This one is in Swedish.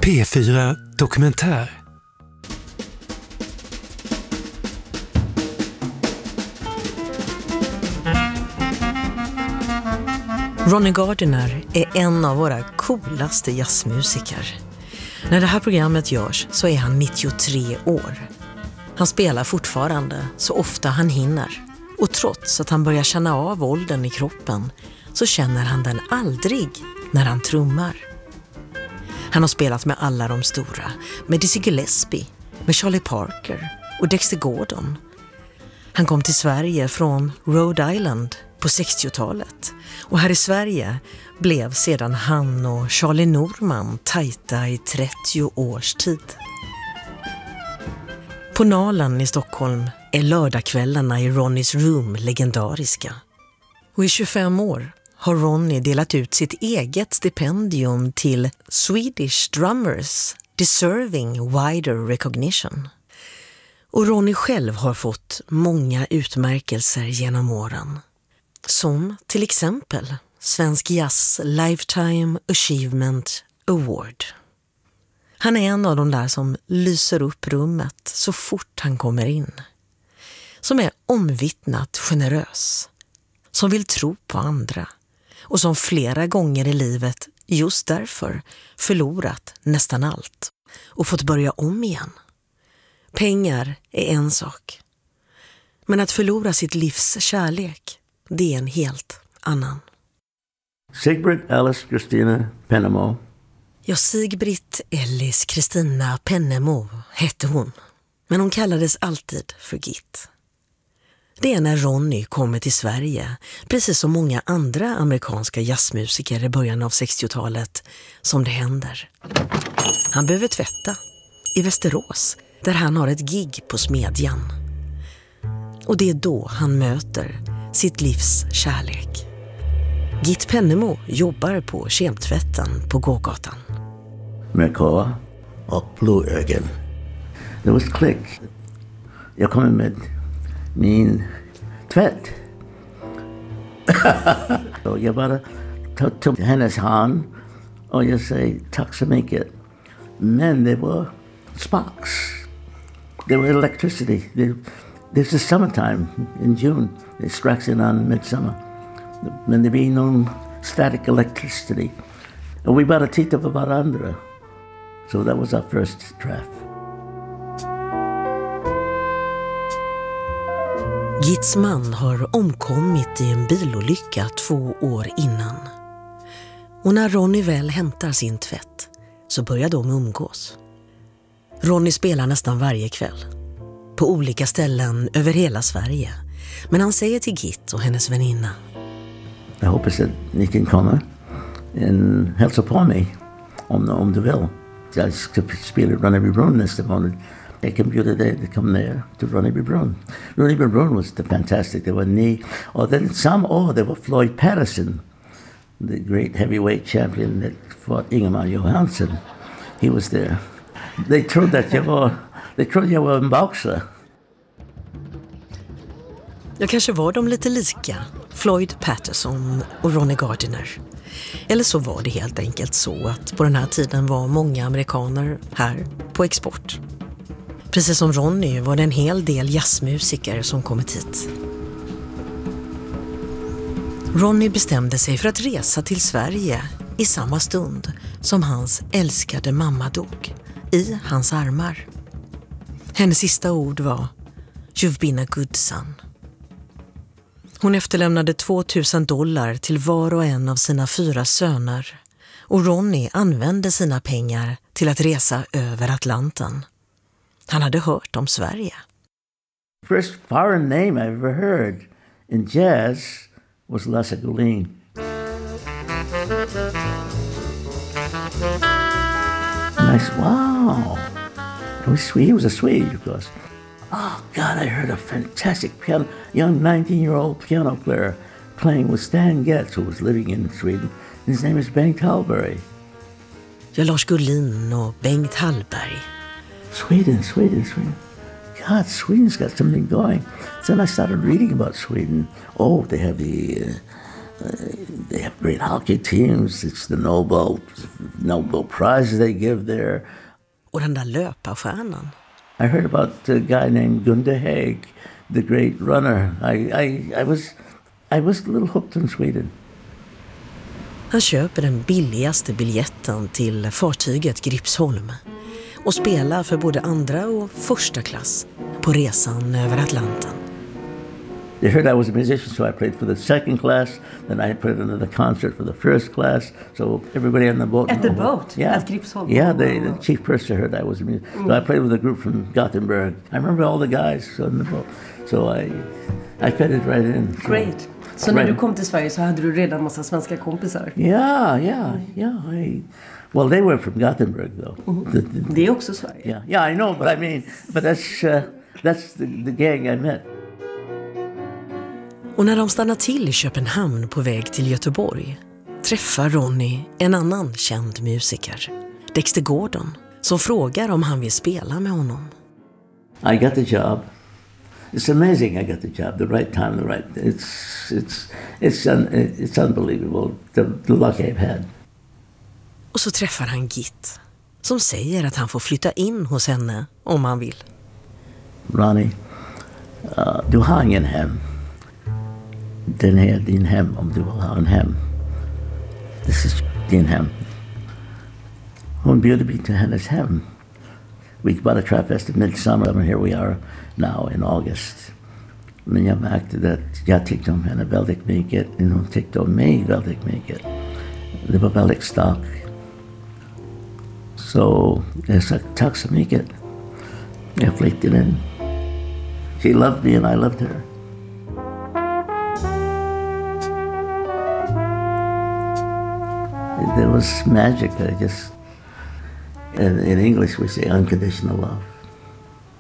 P4 Dokumentär. Ronnie Gardiner är en av våra coolaste jazzmusiker. När det här programmet görs så är han 93 år. Han spelar fortfarande så ofta han hinner. Och trots att han börjar känna av åldern i kroppen så känner han den aldrig när han trummar. Han har spelat med alla de stora, med Dizzy Gillespie, med Charlie Parker och Dexter Gordon. Han kom till Sverige från Rhode Island på 60-talet. Och här i Sverige blev sedan han och Charlie Norman tajta i 30 års tid. På Nalen i Stockholm är lördagskvällarna i Ronnies Room legendariska. Och i 25 år har Ronnie delat ut sitt eget stipendium till Swedish Drummers Deserving Wider Recognition. Och Ronnie själv har fått många utmärkelser genom åren. Som till exempel Svensk Jazz Lifetime Achievement Award. Han är en av de där som lyser upp rummet så fort han kommer in. Som är omvittnat generös. Som vill tro på andra. Och som flera gånger i livet just därför förlorat nästan allt. Och fått börja om igen. Pengar är en sak. Men att förlora sitt livs kärlek, det är en helt annan. Sigbritt Alice Christina Pennemo. Ja, Sigbritt Ellis Kristina Pennemo hette hon. Men hon kallades alltid för Git. Det är när Ronnie kommer till Sverige, precis som många andra amerikanska jazzmusiker i början av 60-talet, som det händer. Han behöver tvätta i Västerås, där han har ett gig på Smedjan. Och det är då han möter sitt livs kärlek. Git Pennemo jobbar på kemtvätten på gågatan. Merkova och Blue Ögon. Det var klick. Jag kommer med min tvätt. Och jag bara tog hennes hand och jag säger tack så mycket. Men det var sparks. There was electricity. This is summertime in June. It strikes in on midsummer. Men det blir någon static electricity. Och vi bara tittade på varandra. So that was our first träff. Gits man har omkommit i en bilolycka 2 år innan. Och när Ronnie väl hämtar sin tvätt så börjar de umgås. Ronnie spelar nästan varje kväll. På olika ställen över hela Sverige. Men han säger till Git och hennes väninna: Jag hoppas att ni kan komma och hälsa på mig om du vill. Jag ska spela Runneby Brunn nästa månad. Jag kan bjuda dig att komma ner till Runneby Brunn. Runneby Brunn var fantastic. Det var ni. Och then samma år det var Floyd Patterson, the great heavyweight champion that fought Ingemar Johansson. He was there. They trodde jag var en boxer. Ja, kanske var de lite lika, Floyd Patterson och Ronnie Gardiner. Eller så var det helt enkelt så att på den här tiden var många amerikaner här på export. Precis som Ronnie var det en hel del jazzmusiker som kommit hit. Ronnie bestämde sig för att resa till Sverige i samma stund som hans älskade mamma dog i hans armar. Hennes sista ord var "You've been a good son". Hon efterlämnade $2000 till var och en av sina 4 söner och Ronnie använde sina pengar till att resa över Atlanten. Han hade hört om Sverige. First foreign name I ever heard in jazz was Lasse Gullin. And I said, wow. He was a Swede, of course. Oh, God, I heard a fantastic young 19-year-old piano player playing with Stan Getz, who was living in Sweden. His name is Bengt Hallberg. Ja, Lars Gullin och Bengt Hallberg. Sweden. God, Sweden's got something going. Then I started reading about Sweden. Oh, they have great hockey teams. It's the Nobel Nobel Prize they give there. Och den där löparstjärnan. I heard about a guy named Gunde Haig, the great runner. I was a little hooked on Sweden. Han köper den billigaste biljetten till fartyget Gripsholm och spelar för både andra och första klass på resan över Atlanten. They heard I was a musician, so I played for the second class. Then I played another concert for the first class. So everybody on the boat. At the boat? Yeah. At Gripsholm? Yeah, the chief purser heard I was a musician. So I played with a group from Gothenburg. I remember all the guys on the boat. So I fitted right in. So. Great. Så när du kom till Sverige så hade du redan massa svenska kompisar? Yeah. Well, they were from Gothenburg, though. Det är också Sverige. Yeah, I know, but I mean, that's the gang I met. Och när de stannar till i Köpenhamn på väg till Göteborg träffar Ronny en annan känd musiker, Dexter Gordon, som frågar om han vill spela med honom. I got the job. It's amazing I got the job. The right time, the right. It's unbelievable. The luck I've had. Och så träffar han Git, som säger att han får flytta in hos henne om han vill. Ronnie, du har ingen hem. Den här din hem om du vill ha en hem. This is din hem. Hon bjöd mig till hennes hem. Vi bara träffades i midsommar, and here we are now in August. Men jag märkte att jag tyckte om henne väldigt mycket, och hon tyckte om mig väldigt mycket. Det var väldigt starkt. Så jag sa tack så mycket. Jag flyttade in. She loved me and I loved her. There was magic. In English we say unconditional love.